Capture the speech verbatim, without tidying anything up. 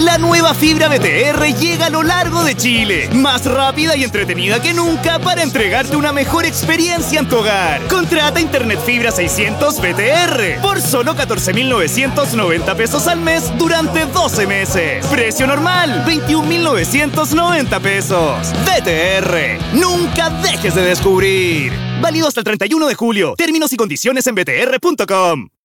La nueva fibra B T R llega a lo largo de Chile, más rápida y entretenida que nunca para entregarte una mejor experiencia en tu hogar. Contrata Internet Fibra seiscientos B T R por solo catorce mil novecientos noventa pesos al mes durante doce meses. Precio normal, veintiún mil novecientos noventa pesos. B T R, nunca dejes de descubrir. Válido hasta el treinta y uno de julio. Términos y condiciones en b t r punto com.